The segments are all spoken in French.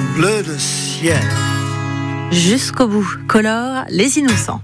bleu de ciel. Jusqu'au bout, colore les innocents.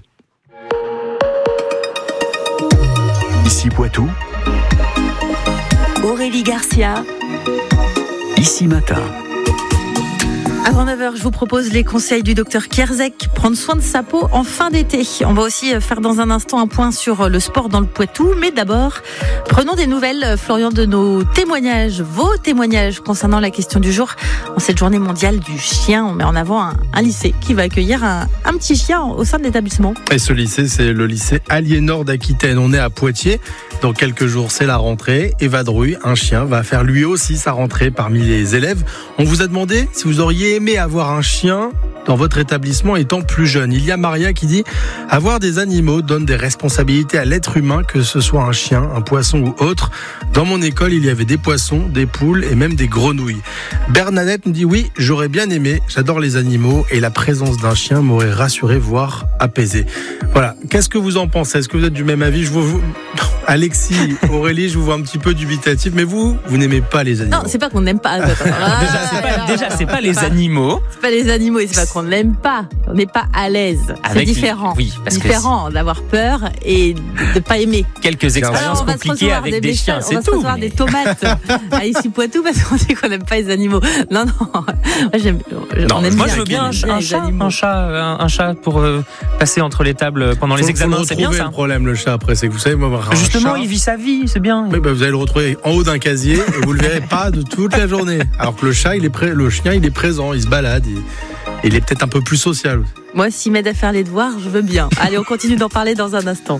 Ici Poitou, Aurélie Garcia. Ici Matin. Avant 9h, je vous propose les conseils du docteur Kierzek, prendre soin de sa peau en fin d'été. On va aussi faire dans un instant un point sur le sport dans le Poitou. Mais d'abord, prenons des nouvelles, Florian, de nos témoignages, vos témoignages concernant la question du jour. En cette journée mondiale du chien, on met en avant un lycée qui va accueillir un petit chien au sein de l'établissement. Et ce lycée, c'est le lycée Aliénor d'Aquitaine. On est à Poitiers. Dans quelques jours, c'est la rentrée. Et Vadrouille, un chien, va faire lui aussi sa rentrée parmi les élèves. On vous a demandé si vous auriez aimé avoir un chien dans votre établissement étant plus jeune. Il y a Maria qui dit « Avoir des animaux donne des responsabilités à l'être humain, que ce soit un chien, un poisson ou autre. Dans mon école, il y avait des poissons, des poules et même des grenouilles. » Bernadette nous dit « Oui, j'aurais bien aimé. J'adore les animaux et la présence d'un chien m'aurait rassuré, voire apaisé. » Voilà. Qu'est-ce que vous en pensez ? Est-ce que vous êtes du même avis ? Alexis, Aurélie, je vous vois un petit peu dubitatif, mais vous n'aimez pas les animaux. Non, c'est pas qu'on n'aime pas. Déjà, c'est pas les animaux. C'est pas les animaux et c'est pas qu'on n'aime pas. On n'est pas à l'aise. C'est différent. Oui, parce différent d'avoir peur et de pas aimer. Quelques expériences compliquées avec des chiens, c'est tout. On va se recevoir des tomates à Ici Poitou parce qu'on dit qu'on n'aime pas les animaux. Non. Moi, je veux bien un chat pour passer entre les tables pendant les examens. C'est bien ça. Le problème, le chat, après, c'est que vous savez, moi, justement, il vit sa vie, c'est bien. Oui, vous allez le retrouver en haut d'un casier et vous le verrez pas de toute la journée. Alors que le chien, il est présent, il se balade, il est peut-être un peu plus social. Moi, s'il m'aide à faire les devoirs, je veux bien. Allez, on continue d'en parler dans un instant.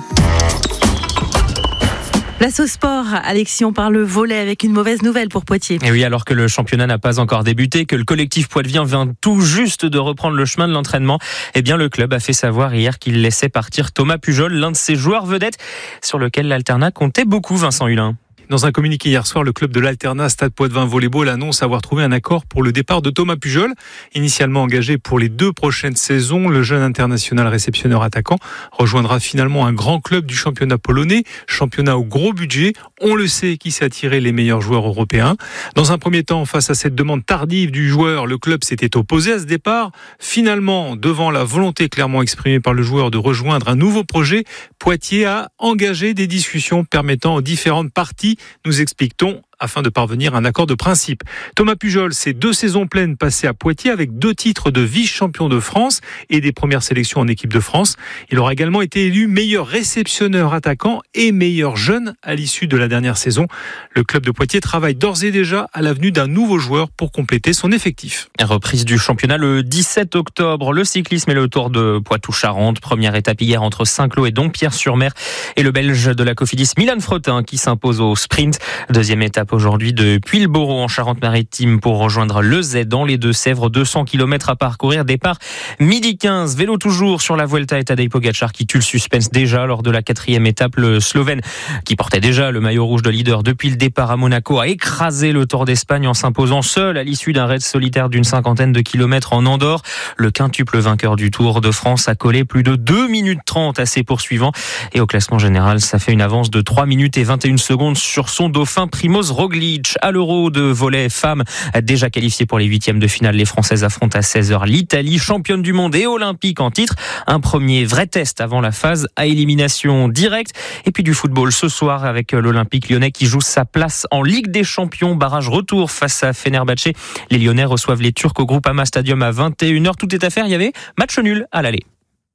Place au sport, Alexis, on parle volley avec une mauvaise nouvelle pour Poitiers. Et oui, alors que le championnat n'a pas encore débuté, que le collectif poitevien vient tout juste de reprendre le chemin de l'entraînement, eh bien le club a fait savoir hier qu'il laissait partir Thomas Pujol, l'un de ses joueurs vedettes, sur lequel l'Alternat comptait beaucoup, Vincent Hulin. Dans un communiqué hier soir, le club de l'Alternat Stade Poitevin Volleyball annonce avoir trouvé un accord pour le départ de Thomas Pujol. Initialement engagé pour les 2 prochaines saisons, le jeune international réceptionneur attaquant rejoindra finalement un grand club du championnat polonais, championnat au gros budget. On le sait, qui sait attirer les meilleurs joueurs européens. Dans un premier temps, face à cette demande tardive du joueur, le club s'était opposé à ce départ. Finalement, devant la volonté clairement exprimée par le joueur de rejoindre un nouveau projet, Poitiers a engagé des discussions permettant aux différentes parties, nous explique-t-on, afin de parvenir à un accord de principe. Thomas Pujol, c'est 2 saisons pleines passées à Poitiers avec 2 titres de vice-champion de France et des premières sélections en équipe de France. Il aura également été élu meilleur réceptionneur attaquant et meilleur jeune à l'issue de la dernière saison. Le club de Poitiers travaille d'ores et déjà à l'avenue d'un nouveau joueur pour compléter son effectif. Reprise du championnat le 17 octobre. Le cyclisme et le Tour de Poitou-Charentes. Première étape hier entre Saint-Cloud et Dompierre-sur-Mer. Et le Belge de la Cofidis, Milan Fretin, qui s'impose au sprint. Deuxième étape aujourd'hui de Puy-le-Bourreau en Charente-Maritime pour rejoindre le Z dans les Deux-Sèvres. 200 km à parcourir. Départ midi 15. Vélo toujours sur la Vuelta et Tadej Pogačar qui tue le suspense déjà lors de la 4e étape. Le Slovène qui portait déjà le maillot rouge de leader depuis le départ à Monaco a écrasé le Tour d'Espagne en s'imposant seul à l'issue d'un raid solitaire d'une 50aine de kilomètres en Andorre. Le quintuple vainqueur du Tour de France a collé plus de 2 minutes 30 à ses poursuivants. Et au classement général, ça fait une avance de 3 minutes et 21 secondes sur son dauphin Primoz Roglic. À l'Euro de volley femmes, déjà qualifiée pour les 8e de finale, les Françaises affrontent à 16h l'Italie, championne du monde et olympique en titre. Un premier vrai test avant la phase à élimination directe. Et puis du football ce soir avec l'Olympique lyonnais qui joue sa place en Ligue des Champions. Barrage retour face à Fenerbahçe. Les Lyonnais reçoivent les Turcs au Groupama Stadium à 21h. Tout est à faire. Il y avait match nul à l'aller.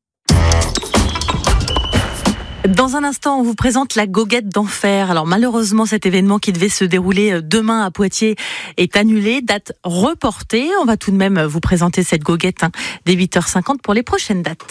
Dans un instant, on vous présente la goguette d'enfer. Alors malheureusement, cet événement qui devait se dérouler demain à Poitiers est annulé, date reportée. On va tout de même vous présenter cette goguette dès 8h50 pour les prochaines dates.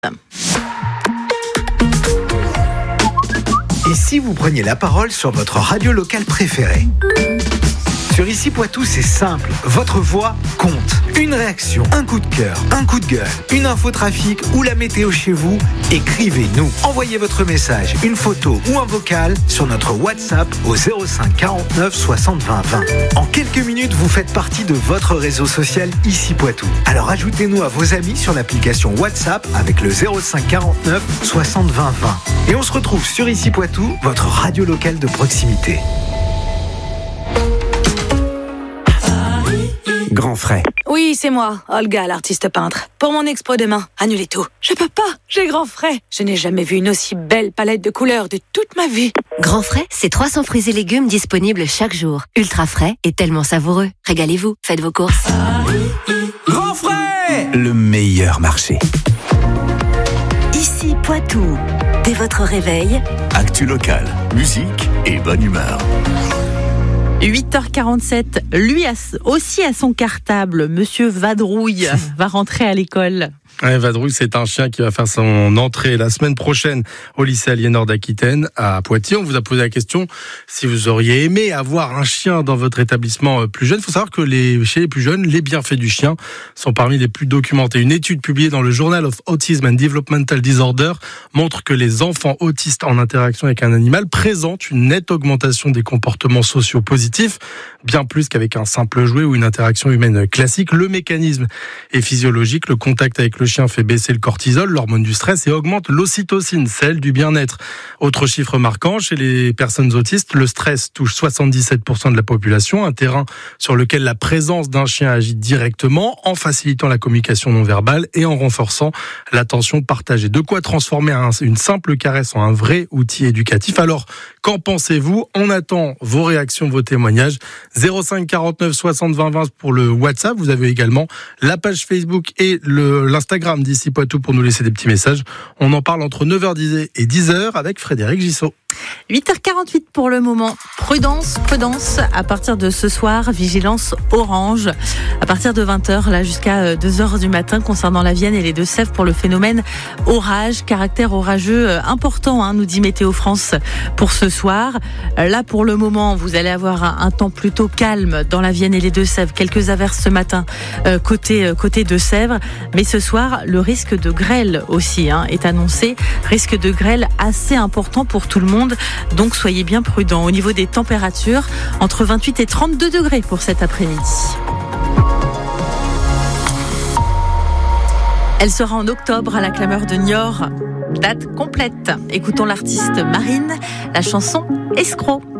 Et si vous preniez la parole sur votre radio locale préférée ? Sur Ici Poitou, c'est simple. Votre voix compte. Une réaction, un coup de cœur, un coup de gueule, une info trafic ou la météo chez vous, écrivez-nous. Envoyez votre message, une photo ou un vocal sur notre WhatsApp au 05 49 60 20 20. En quelques minutes, vous faites partie de votre réseau social Ici Poitou. Alors ajoutez-nous à vos amis sur l'application WhatsApp avec le 05 49 60 20 20. Et on se retrouve sur Ici Poitou, votre radio locale de proximité. Grand frais. Oui, c'est moi, Olga, l'artiste peintre. Pour mon expo demain, annulez tout. Je peux pas, j'ai grand frais. Je n'ai jamais vu une aussi belle palette de couleurs de toute ma vie. Grand frais, c'est 300 fruits et légumes disponibles chaque jour. Ultra frais et tellement savoureux. Régalez-vous, faites vos courses. Grand frais, le meilleur marché. Ici Poitou. Dès votre réveil, Actu locale, musique et bonne humeur. 8h47, lui aussi à son cartable, Monsieur Vadrouille va rentrer à l'école. Ouais, Vadrouille, c'est un chien qui va faire son entrée la semaine prochaine au lycée Aliénor d'Aquitaine à Poitiers. On vous a posé la question si vous auriez aimé avoir un chien dans votre établissement plus jeune. Il faut savoir que chez les plus jeunes, les bienfaits du chien sont parmi les plus documentés. Une étude publiée dans le Journal of Autism and Developmental Disorder montre que les enfants autistes en interaction avec un animal présentent une nette augmentation des comportements sociaux positifs, bien plus qu'avec un simple jouet ou une interaction humaine classique. Le mécanisme est physiologique. Le contact avec le chien fait baisser le cortisol, l'hormone du stress, et augmente l'ocytocine, celle du bien-être. Autre chiffre marquant, chez les personnes autistes, le stress touche 77% de la population, un terrain sur lequel la présence d'un chien agit directement en facilitant la communication non verbale et en renforçant l'attention partagée. De quoi transformer une simple caresse en un vrai outil éducatif. Alors, qu'en pensez-vous ? On attend vos réactions, vos témoignages. 05 49 60 20 20 pour le WhatsApp. Vous avez également la page Facebook et l'Instagram d'Ici Poitou pour nous laisser des petits messages. On en parle entre 9h10 et 10h avec Frédéric Gissot. 8h48 pour le moment. Prudence. À partir de ce soir, vigilance orange. À partir de 20h, là jusqu'à 2h du matin, concernant la Vienne et les Deux-Sèvres pour le phénomène orage. Caractère orageux important, nous dit Météo France pour ce soir. Là, pour le moment, vous allez avoir un temps plutôt calme dans la Vienne et les Deux-Sèvres. Quelques averses ce matin côté Deux-Sèvres. Mais ce soir, le risque de grêle aussi est annoncé. Risque de grêle assez important pour tout le monde. Donc soyez bien prudents. Au niveau des températures, entre 28 et 32 degrés pour cet après-midi. Elle sera en octobre à la Clameur de Niort. Date complète. Écoutons l'artiste Marine, la chanson Escroc.